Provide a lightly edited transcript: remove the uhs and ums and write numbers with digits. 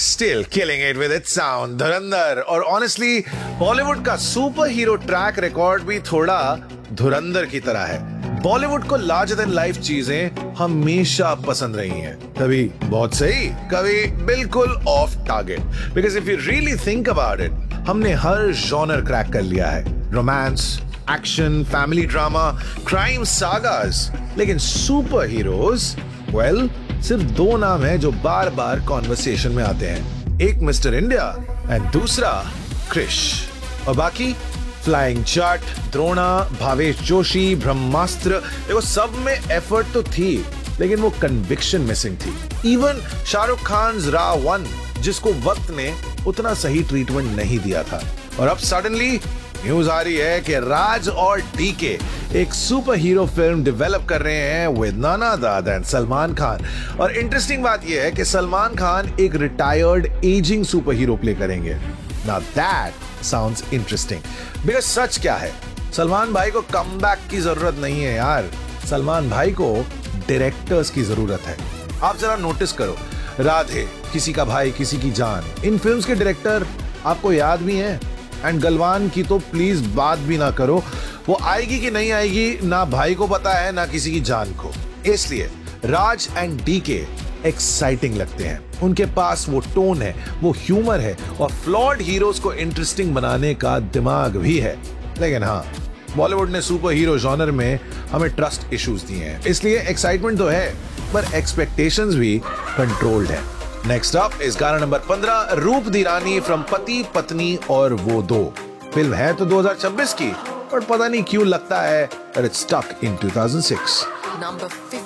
Still killing it with its sound, धुरंधर। और honestly Bollywood का super hero track record भी थोड़ा धुरंधर की तरह है। बॉलीवुड को लार्जर देन लाइफ चीजें हमेशा पसंद रही हैं, कभी बहुत सही, कभी बिल्कुल of target. Because if you really think about it, हमने हर जॉनर क्रैक कर लिया है, romance, action, family drama, crime sagas. लेकिन सुपर हीरोज, वेल, सिर्फ दो नाम है जो बार बार कॉन्वर्सेशन में आते हैं, एक मिस्टर इंडिया एंड दूसरा क्रिश। और बाकी फ्लाइंग जाट, द्रोणा, भावेश जोशी, ब्रह्मास्त्र, देखो सब में एफर्ट तो थी, लेकिन वो कन्विक्शन मिसिंग थी। इवन शाहरुख खान रा 1, जिसको वक्त ने उतना सही ट्रीटमेंट नहीं दिया था। और अब सडनली न्यूज आ रही है कि राज और डीके एक सुपर हीरो फिल्म डेवलप कर रहे हैं with none other than Salman Khan. और इंटरेस्टिंग बात यह है कि सलमान खान एक retired ageing super hero play करेंगे। Now that sounds interesting, because सच क्या है, सलमान भाई को कमबैक की जरूरत नहीं है यार, सलमान भाई को डायरेक्टर्स की जरूरत है। आप जरा नोटिस करो, राधे, किसी का भाई किसी की जान, इन फिल्म्स के डायरेक्टर आपको याद भी हैं। एंड गलवान की तो प्लीज बात भी ना करो, वो आएगी कि नहीं आएगी ना भाई को पता है ना किसी की जान को। इसलिए राज एंड डीके एक्साइटिंग लगते हैं, उनके पास वो टोन है, वो ह्यूमर है और फ्लॉड हीरोज को इंटरेस्टिंग बनाने का दिमाग भी है। लेकिन हाँ, बॉलीवुड ने सुपर हीरो जॉनर में हमें ट्रस्ट इश्यूज दिए हैं, इसलिए एक्साइटमेंट तो है पर एक्सपेक्टेशंस भी कंट्रोल्ड है। नेक्स्ट अप इस गाना नंबर 15, रूप दी रानी फ्रॉम पति पत्नी और वो दो। फिल्म है तो 2026 की, पर पता नहीं क्यों लगता है that it's stuck in 2006. Number 15.